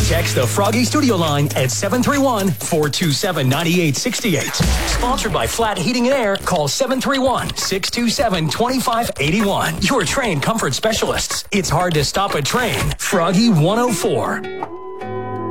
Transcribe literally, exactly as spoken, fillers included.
Text the Froggy Studio line at seven three one, four two seven, nine eight six eight. Sponsored by Flat Heating and Air. Call seven three one, six two seven, two five eight one. Your train comfort specialists. It's hard to stop a train. Froggy one oh four.